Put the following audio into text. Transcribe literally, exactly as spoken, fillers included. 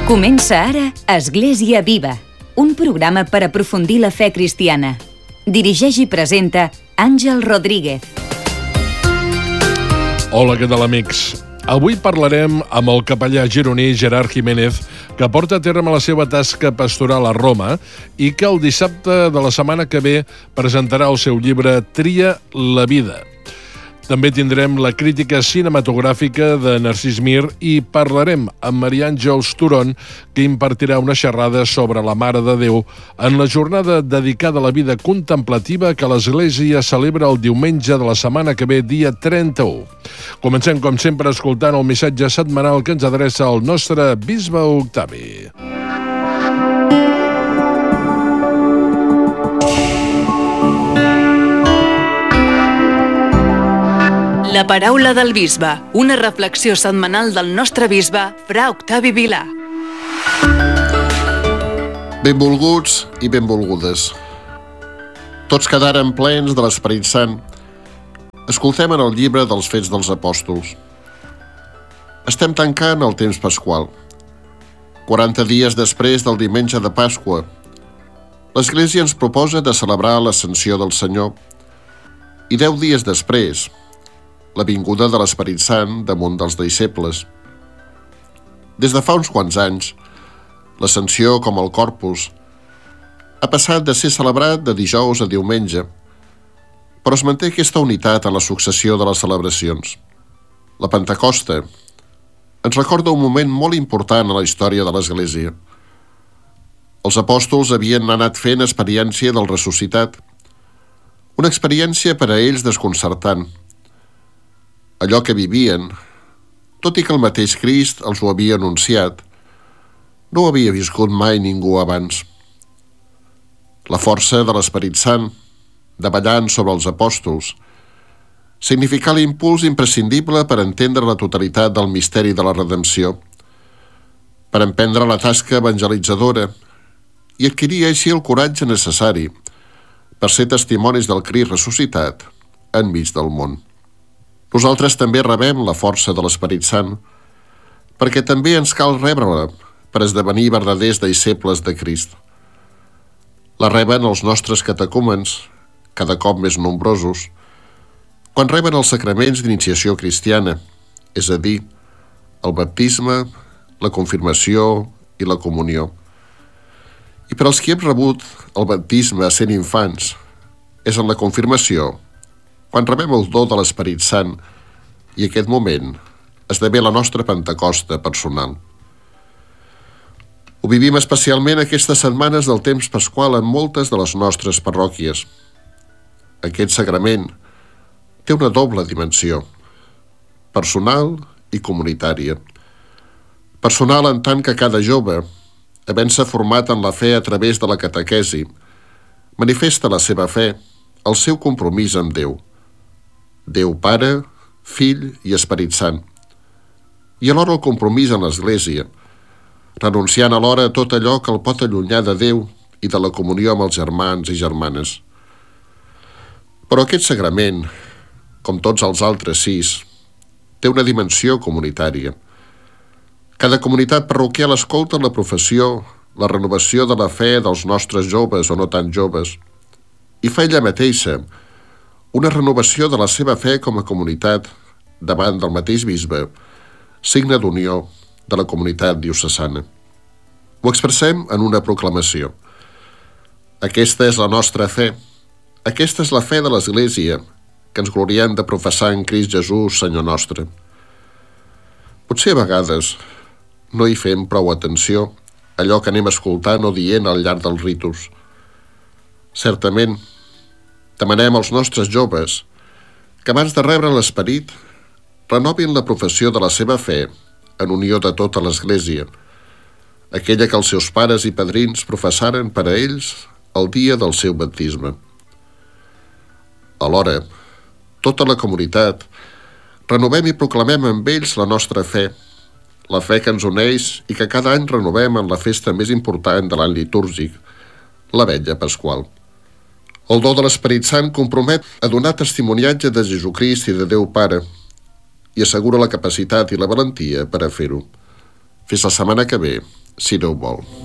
Comença ara Església Viva, un programa per aprofundir la fe cristiana. Dirigeix i presenta Àngel Rodríguez. Hola, què tal, amics? Avui parlarem amb el capellà gironí Gerard Jiménez, que porta a terme la seva tasca pastoral a Roma i que el dissabte de la setmana que ve presentarà el seu llibre Tria la vida. També tindrem la crítica cinematogràfica de Narcís Mir i parlarem amb Maria Àngels Turon, que impartirà una xerrada sobre la Mare de Déu en la jornada dedicada a la vida contemplativa que l'Església celebra el diumenge de la setmana que ve, dia trenta-u. Comencem, com sempre, escoltant el missatge setmanal que ens adreça el nostre bisbe Octavi. La paraula del bisbe, una reflexió setmanal del nostre bisbe, fra Octavi Vilà. Benvolguts i benvolgudes. Tots quedaren plens de l'Esperit Sant. Escoltem en el llibre dels Fets dels Apòstols. Estem tancant el temps pasqual. quaranta dies després del diumenge de Pasqua, l'Església ens proposa de celebrar l'Ascensió del Senyor i deu dies després, la vinguda de l'Esperit Sant damunt dels deixebles. Des de fa uns quants anys, l'Ascensió, com el Corpus, ha passat de ser celebrat de dijous a diumenge, però es manté aquesta unitat en la successió de les celebracions. La Pentecosta ens recorda un moment molt important a la història de l'Església. Els apòstols havien anat fent experiència del ressuscitat, una experiència per a ells desconcertant. Allò que vivien, tot i que el mateix Crist els ho havia anunciat, no ho havia viscut mai ningú abans. La força de l'Esperit Sant, davallant sobre els apòstols, significà l'impuls imprescindible per entendre la totalitat del misteri de la redempció, per emprendre la tasca evangelitzadora i adquirir així el coratge necessari per ser testimonis del Crist ressuscitat enmig del món. Nosaltres també rebem la força de l'Esperit Sant, perquè també ens cal rebre-la per esdevenir verdaders deixebles de Crist. La reben els nostres catecúmens, cada cop més nombrosos, quan reben els sacraments d'iniciació cristiana, és a dir, el baptisme, la confirmació i la comunió. I per als qui hem rebut el baptisme sent infants, és en la confirmació quan rebem el do de l'Esperit Sant i aquest moment esdevé la nostra Pentecosta personal. Ho vivim especialment aquestes setmanes del temps pasqual en moltes de les nostres parròquies. Aquest sagrament té una doble dimensió, personal i comunitària. Personal en tant que cada jove, havent-se format en la fe a través de la catequesi, manifesta la seva fe, el seu compromís amb Déu. Déu Pare, Fill i Esperit Sant. I alhora el compromís en l'Església, renunciant alhora a tot allò que el pot allunyar de Déu i de la comunió amb els germans i germanes. Però aquest sagrament, com tots els altres sis, té una dimensió comunitària. Cada comunitat parroquial escolta la professió, la renovació de la fe dels nostres joves o no tan joves, i fa ella mateixa una renovació de la seva fe com a comunitat davant del mateix bisbe, signe d'unió de la comunitat diocesana. Ho expressem en una proclamació. Aquesta és la nostra fe. Aquesta és la fe de l'Església, que ens gloriem de professar en Crist Jesús, Senyor nostre. Potser a vegades no hi fem prou atenció a allò que anem escoltant o dient al llarg dels ritus. Certament, demanem als nostres joves que abans de rebre l'Esperit renovin la professió de la seva fe en unió de tota l'Església, aquella que els seus pares i padrins professaren per a ells el dia del seu baptisme. Alhora, tota la comunitat, renovem i proclamem amb ells la nostra fe, la fe que ens uneix i que cada any renovem en la festa més important de l'any litúrgic, la Vetlla Pasqual. El do de l'Esperit Sant compromet a donar testimoniatge de Jesucrist i de Déu Pare i assegura la capacitat i la valentia per a fer-ho. Fins la setmana que ve si no ho vol.